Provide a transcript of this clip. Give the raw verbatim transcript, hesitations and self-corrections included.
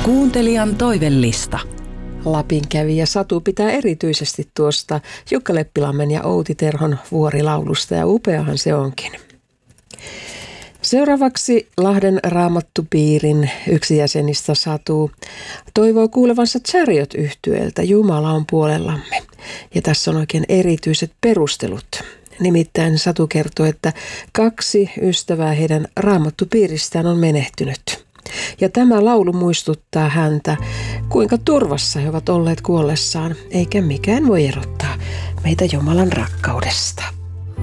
Kuuntelijan toivellista. Lapin kävijä Satu pitää erityisesti tuosta Jukka Leppilammen ja Outi Terhon vuorilaulusta, ja upeahan se onkin. Seuraavaksi Lahden Raamattupiirin yksi jäsenistä Satu toivoo kuulevansa Chariot-yhtyeeltä Jumala on puolellamme. Ja tässä on oikein erityiset perustelut. Nimittäin Satu kertoo, että kaksi ystävää heidän Raamattupiiristään on menehtynyt. Ja tämä laulu muistuttaa häntä, kuinka turvassa he ovat olleet kuollessaan, eikä mikään voi erottaa meitä Jumalan rakkaudesta.